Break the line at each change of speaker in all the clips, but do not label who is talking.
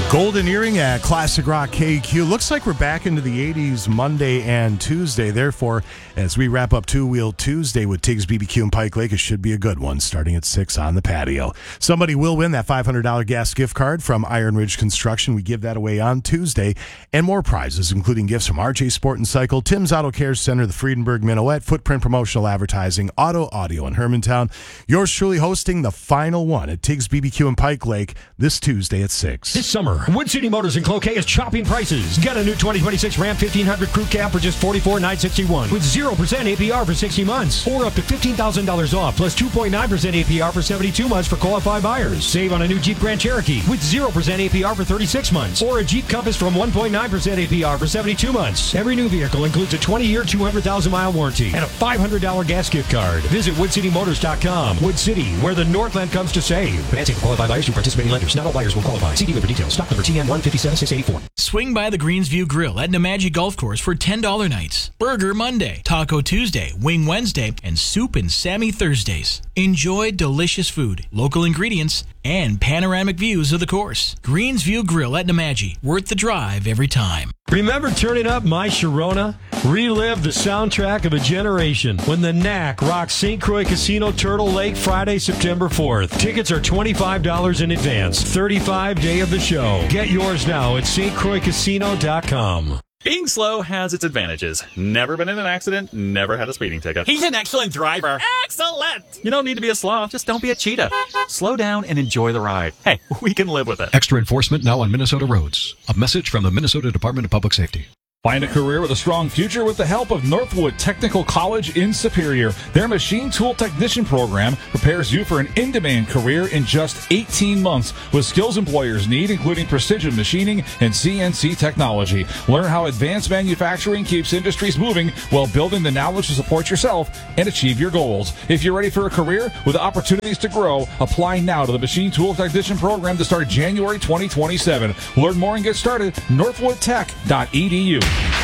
Golden Earring at Classic Rock KQ. Looks like we're back into the 80s Monday and Tuesday. Therefore, as we wrap up Two Wheel Tuesday with Tiggs BBQ in Pike Lake, it should be a good one starting at 6 on the patio. Somebody will win that $500 gas gift card from Iron Ridge Construction. We give that away on Tuesday. And more prizes, including gifts from RJ Sport and Cycle, Tim's Auto Care Center, the Friedenberg Minuet, Footprint Promotional Advertising, Auto Audio in Hermantown. Yours truly hosting the final one at Tiggs BBQ in Pike Lake this Tuesday at 6.
This summer, Wood City Motors in Cloquet is chopping prices. Get a new 2026 Ram 1500 Crew Cab for just $44,961 with 0% APR for 60 months or up to $15,000 off plus 2.9% APR for 72 months for qualified buyers. Save on a new Jeep Grand Cherokee with 0% APR for 36 months or a Jeep Compass from 1.9% APR for 72 months. Every new vehicle includes a 20-year, 200,000-mile warranty and a $500 gas gift card. Visit WoodCityMotors.com. Wood City, where the Northland comes to save. Financing for qualified buyers through participating lenders. Not all buyers will qualify. See dealer for details. Stock number TN 157684.
Swing by the Greensview Grill at Nemadji Golf Course for $10 nights, Burger Monday, Taco Tuesday, Wing Wednesday, and Soup and Sammy Thursdays. Enjoy delicious food, local ingredients, and panoramic views of the course. Greensview Grill at Nemadji, worth the drive every time.
Remember turning up My Sharona? Relive the soundtrack of a generation when the Knack rocks St. Croix Casino Turtle Lake Friday, September 4th. Tickets are $25 in advance, 35 day of the show. Get yours now at stcroixcasino.com.
Being slow has its advantages. Never been in an accident, never had a speeding ticket.
He's an excellent driver.
Excellent! You don't need to be a sloth, just don't be a cheetah. Slow down and enjoy the ride. Hey, we can live with it.
Extra enforcement now on Minnesota roads. A message from the Minnesota Department of Public Safety.
Find a career with a strong future with the help of Northwood Technical College in Superior. Their machine tool technician program prepares you for an in-demand career in just 18 months with skills employers need, including precision machining and CNC technology. Learn how advanced manufacturing keeps industries moving while building the knowledge to support yourself and achieve your goals. If you're ready for a career with opportunities to grow, apply now to the machine tool technician program to start January 2027. Learn more and get started at northwoodtech.edu.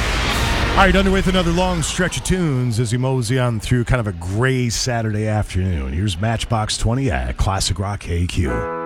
All right, underway with another long stretch of tunes as we mosey on through kind of a gray Saturday afternoon. Here's Matchbox 20 at Classic Rock KQ.